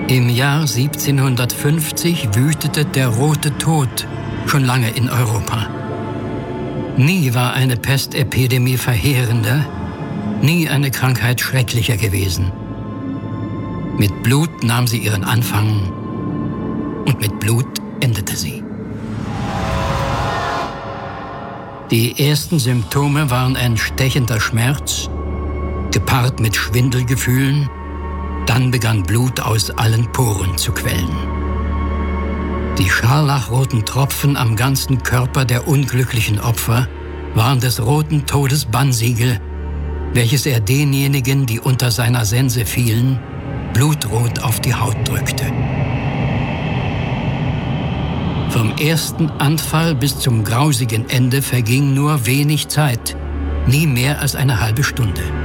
Im Jahr 1750 wütete der Rote Tod schon lange in Europa. Nie war eine Pestepidemie verheerender, nie eine Krankheit schrecklicher gewesen. Mit Blut nahm sie ihren Anfang und mit Blut endete sie. Die ersten Symptome waren ein stechender Schmerz, gepaart mit Schwindelgefühlen. Dann begann Blut aus allen Poren zu quellen. Die scharlachroten Tropfen am ganzen Körper der unglücklichen Opfer waren des Roten Todes Bannsiegel, welches er denjenigen, die unter seiner Sense fielen, blutrot auf die Haut drückte. Vom ersten Anfall bis zum grausigen Ende verging nur wenig Zeit, nie mehr als eine halbe Stunde.